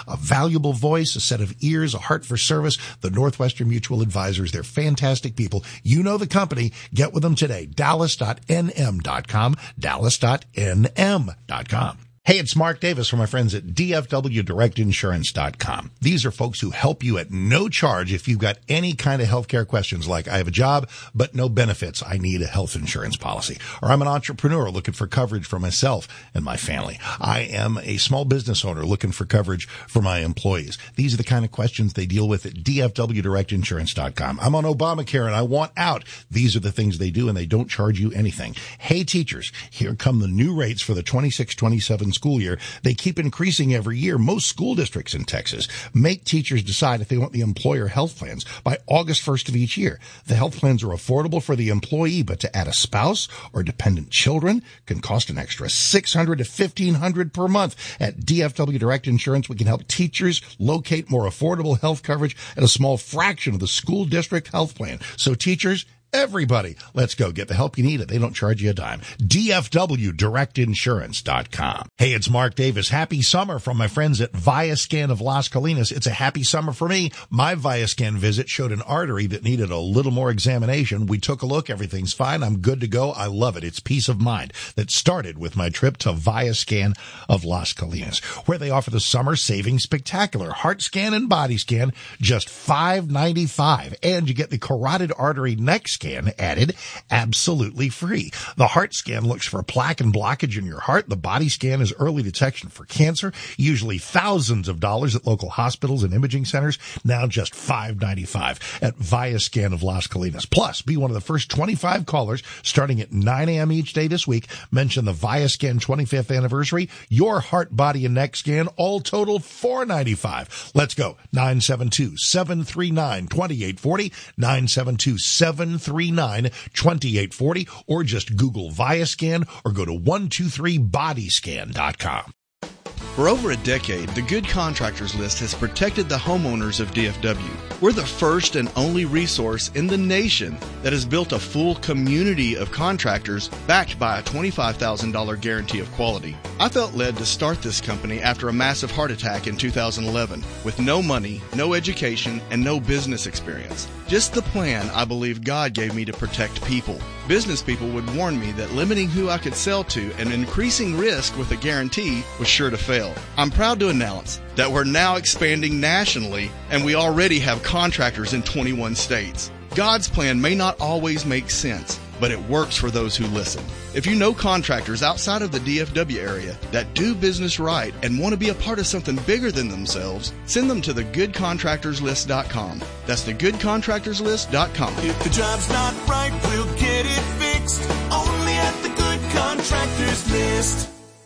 a valuable voice, a set of ears, a heart for service. The Northwestern Mutual Advisors, they're fantastic people. You know the company. Get with them today. Dallas.nm.com, Dallas.nm.com. Hey, it's Mark Davis from my friends at DFWDirectInsurance.com. These are folks who help you at no charge if you've got any kind of healthcare questions like I have a job but no benefits. I need a health insurance policy. Or I'm an entrepreneur looking for coverage for myself and my family. I am a small business owner looking for coverage for my employees. These are the kind of questions they deal with at DFWDirectInsurance.com. I'm on Obamacare and I want out. These are the things they do and they don't charge you anything. Hey, teachers, here come the new rates for the 26-27 school year. They keep increasing every year. Most school districts in Texas make teachers decide if they want the employer health plans by August 1st of each year. The health plans are affordable for the employee, but to add a spouse or dependent children can cost an extra $600 to $1,500 per month. At DFW Direct Insurance, we can help teachers locate more affordable health coverage at a small fraction of the school district health plan. So teachers, everybody, let's go get the help you need. They don't charge you a dime. DFWDirectInsurance.com. Hey, it's Mark Davis. Happy summer from my friends at ViaScan of Las Colinas. It's a happy summer for me. My ViaScan visit showed an artery that needed a little more examination. We took a look. Everything's fine. I'm good to go. I love it. It's peace of mind that started with my trip to ViaScan of Las Colinas, where they offer the summer savings spectacular. Heart scan and body scan, just $5.95. And you get the carotid artery neck scan added absolutely free. The heart scan looks for plaque and blockage in your heart. The body scan is early detection for cancer, usually thousands of dollars at local hospitals and imaging centers, now just $5.95 at ViaScan of Las Colinas. Plus, be one of the first 25 callers starting at 9 a.m. each day this week. Mention the ViaScan 25th anniversary. Your heart, body, and neck scan, all total $4.95. Let's go. 972-739-2840, 972-739-2840, or just Google ViaScan or go to 123bodyscan.com. For over a decade, the Good Contractors List has protected the homeowners of DFW. We're the first and only resource in the nation that has built a full community of contractors backed by a $25,000 guarantee of quality. I felt led to start this company after a massive heart attack in 2011 with no money, no education, and no business experience. Just the plan I believe God gave me to protect people. Business people would warn me that limiting who I could sell to and increasing risk with a guarantee was sure to fail. I'm proud to announce that we're now expanding nationally, and we already have contractors in 21 states. God's plan may not always make sense, but it works for those who listen. If you know contractors outside of the DFW area that do business right and want to be a part of something bigger than themselves, send them to thegoodcontractorslist.com. That's thegoodcontractorslist.com. If the job's not right, we'll get it fixed. Only at the Good Contractors List.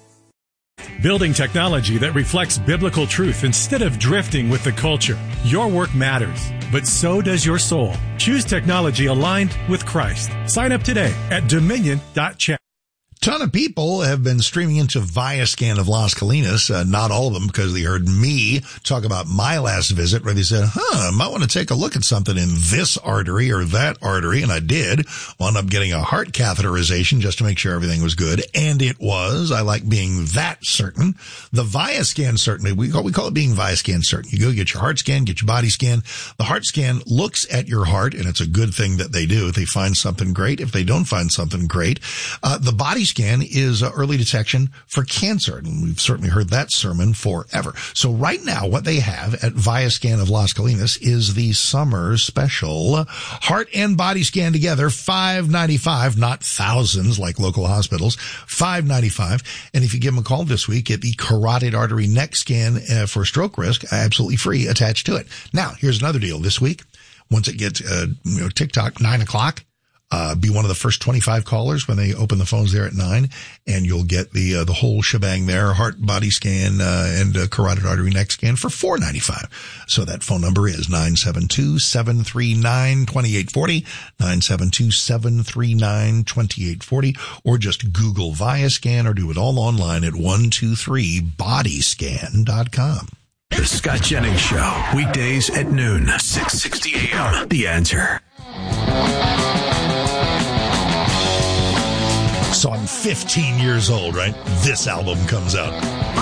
Building technology that reflects biblical truth instead of drifting with the culture. Your work matters, but so does your soul. Choose technology aligned with Christ. Sign up today at dominion.chat. Ton of people have been streaming into ViaScan of Las Colinas. Not all of them, because they heard me talk about my last visit where they said, might want to take a look at something in this artery or that artery. And I did. Wound up getting a heart catheterization just to make sure everything was good. And it was. I like being that certain. The ViaScan certainly, we call it being ViaScan certain. You go get your heart scan, get your body scan. The heart scan looks at your heart, and it's a good thing that they do. If they find something, great. If they don't find something, great. The body scan is early detection for cancer, and we've certainly heard that sermon forever. So right now, what they have at ViaScan of Las Colinas is the summer special heart and body scan together, $5.95, not thousands like local hospitals, $5.95. And if you give them a call this week, get the carotid artery neck scan for stroke risk, absolutely free, attached to it. Now, here's another deal this week. Once it gets TikTok 9 o'clock. Be one of the first 25 callers when they open the phones there at 9, and you'll get the whole shebang there, heart, body scan, and carotid artery neck scan for $4.95. So that phone number is 972-739-2840, 972-739-2840, or just Google ViaScan or do it all online at 123bodyscan.com. The Scott Jennings Show, weekdays at noon, 6:60 a.m. The Answer. So I'm 15 years old, right? This album comes out.